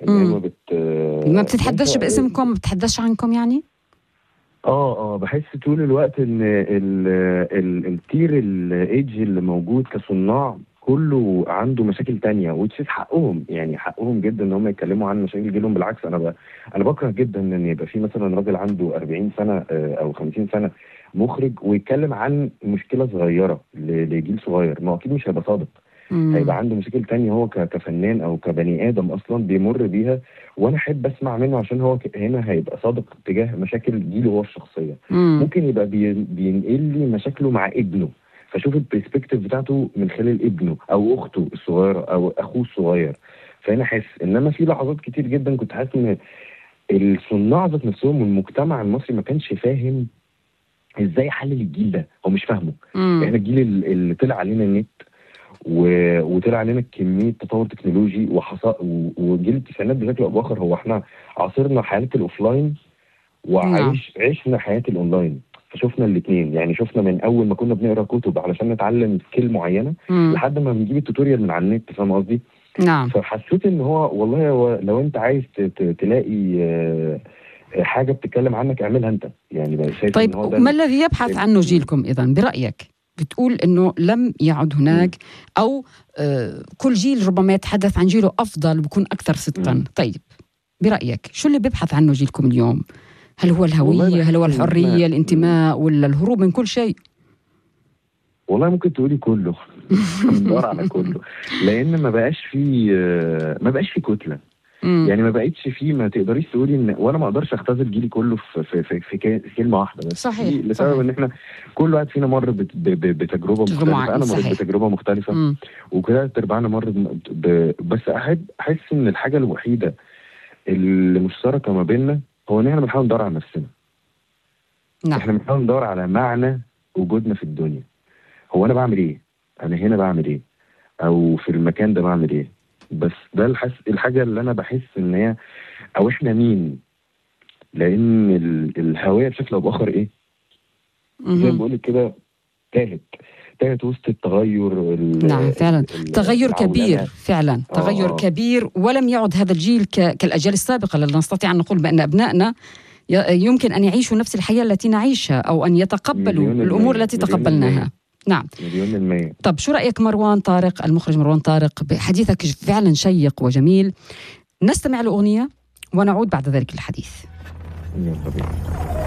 ان هي ما بتتحدثش باسمكم، ما بتتحدثش عنكم يعني؟ بحس طول الوقت ان التير الايدج اللي موجود كصناع كله عنده مشاكل تانية، وتشيز حقهم، يعني حقهم جدا ان هم يتكلموا عن مشاكل جيلهم. بالعكس انا بكره جدا ان يبقى في مثلا راجل عنده 40 سنه او 50 سنه مخرج ويتكلم عن مشكله صغيره لجيل صغير. ما اكيد مش هيبقى صادق، هيبقى عنده مشاكل تانية هو كفنان او كبني ادم اصلا بيمر بيها، وانا احب اسمع منه عشان هو هنا هيبقى صادق تجاه مشاكل جيله هو الشخصيه. ممكن يبقى بينقل لي مشاكله مع ابنه، فشوف البرسبكتيف بتاعته من خلال ابنه او اخته الصغيره او اخوه الصغير. فانا حاسس انما في لحظات كتير جدا كنت حاسس ان الصناع ذات نفسهم والمجتمع المصري ما كانش فاهم ازاي يحلل الجيل ده، هو مش فاهمه. احنا الجيل اللي طلع علينا النت وطلع علينا كميه تطور تكنولوجي وجيل التسعينات بشكل او باخر، هو احنا عاصرنا حياه الاوفلاين وعشنا حياه الاونلاين. فشوفنا الاثنين، يعني شفنا من اول ما كنا بنقرا كتب علشان نتعلم سكيل معينه لحد ما بنجيب التوتوريال من على النت، فاهم قصدي؟ نعم. فحسيت ان هو والله لو انت عايز تلاقي حاجه بتتكلم عنك اعملها انت، يعني شايف. طيب ما الذي يبحث عنه جيلكم اذا برايك؟ بتقول انه لم يعد هناك او كل جيل ربما يتحدث عن جيله افضل وبكون اكثر صدقا. طيب برايك شو اللي بيبحث عنه جيلكم اليوم؟ هل هو الهويه، هل هو الحريه، الانتماء، ولا الهروب من كل شيء؟ والله ممكن تقولي كله. بندور على كله، لان ما بقاش في كتله. يعني ما بقتش فيه، ما تقدريش تقولي ان، وانا ما اقدرش اختزل جيلي كله في كلمه واحده بس. صحيح. لسبب ان احنا كل واحد فينا مر بتجربه مختلفه. انا مريت بتجربه مختلفه وكده تربعنا مر بس احس ان الحاجه الوحيده اللي مشتركه ما بيننا هو ان احنا بنحاول ندور على نفسنا. نعم. احنا بنحاول ندور على معنى وجودنا في الدنيا. هو انا بعمل ايه؟ انا هنا بعمل ايه؟ او في المكان ده بعمل ايه؟ بس ده الحاجه اللي انا بحس ان هي، او احنا مين؟ لان الهويه بشكل او باخر ايه؟ زي ما بقول لك كده، تاهت وسط التغير. نعم فعلا تغير كبير، فعلا تغير كبير، ولم يعد هذا الجيل كالاجيال السابقه. لا نستطيع ان نقول بان ابنائنا يمكن ان يعيشوا نفس الحياه التي نعيشها او ان يتقبلوا الامور التي تقبلناها. نعم. 100%. طب شو رأيك مروان طارق، المخرج مروان طارق، بحديثك فعلا شيق وجميل. نستمع لأغنية ونعود بعد ذلك للحديث.